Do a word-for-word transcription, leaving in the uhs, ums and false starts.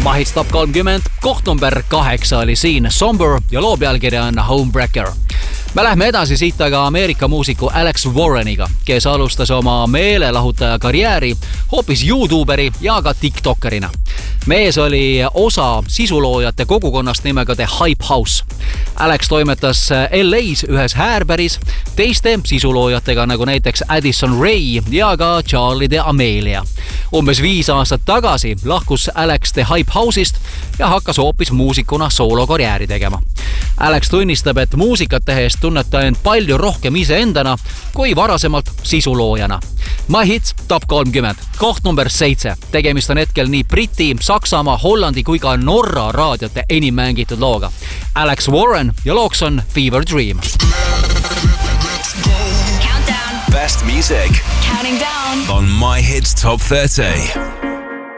Mahits Top kolmkümmend, koht number kaheksa oli siin Somber ja loo pealkirja on Homebreaker. Me lähme edasi siit aga Ameerika muusiku Alex Warreniga, kes alustas oma meelelahutaja karjääri hoopis YouTuberi ja ka TikTokerina. Mees oli osa sisuloojate kogukonnast nimega The Hype House. Alex toimetas L A's ühes häärberis teiste sisuloojatega nagu näiteks Addison Rae ja ka Charlie D'Amelio. Umbes viis aastat tagasi lahkus Alex The Hype House'ist ja hakkas hoopis muusikuna soolokarjääri tegema. Alex tunnistab, et muusikat tehes tunneb ta end palju rohkem iseendana kui varasemalt sisuloojana. My Hits Top kolmkümmend, koht number seitse. Tegemist on hetkel nii Briti, Saksamaa, Hollandi kui ka Norra raadiote enim mängitud looga. Alex Warren ja looks on Fever Dream. Countdown. Best music. Counting down. On My Hits Top thirty.